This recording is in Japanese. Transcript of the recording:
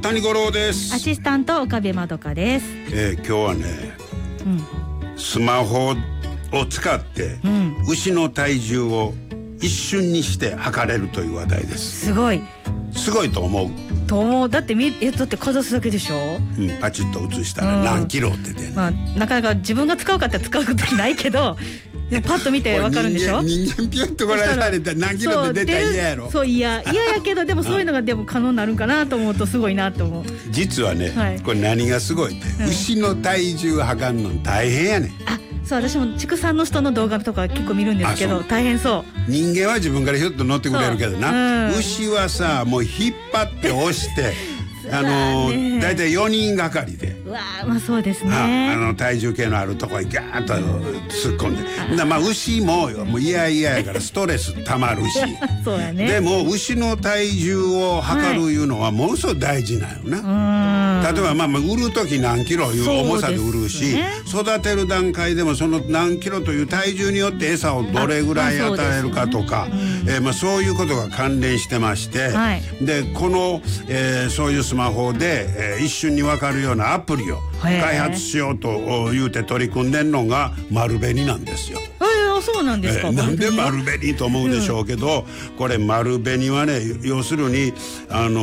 谷五郎です。 アシスタント岡部まどかです。 今日はね、スマホを使って、牛の体重を一瞬にして測れるという話題です。 すごいと思う。 だってだってかざすだけでしょ。 パチッと写したら何キロって出る、 なかなか自分が使うかって使う時ないけどでパッと見てわかるんでしょ。 人間ピュッとこられたら何キロって出たら嫌やろ。 そう嫌やけどでもそういうのがでも可能になるんかなと思うとすごいなと思う。 実はね、これ何がすごいって、牛の体重測るの大変やねん。 そう、私も畜産の人の動画とか結構見るんですけど大変そう。 人間は自分からひょっと乗ってくれるけどな、牛はさもう引っ張って押してだいたい4人がかりでそうですね。 体重計のあるとこにガーッと突っ込んで、牛もう嫌やからストレスたまるしそうやね。 でも牛の体重を測るいうのはものすごい大事なんよな。例えば売る時何キロいう重さで売るし、育てる段階でもその何キロという体重によって餌をどれぐらい与えるかとか、そういうことが関連してまして、でこの、そういうスマホで、一瞬に分かるようなアプリを開発しようと言うて取り組んでんのが丸紅なんですよ。 そうなんですか。 なんで丸紅と思うでしょうけど、これ丸紅はね、要するに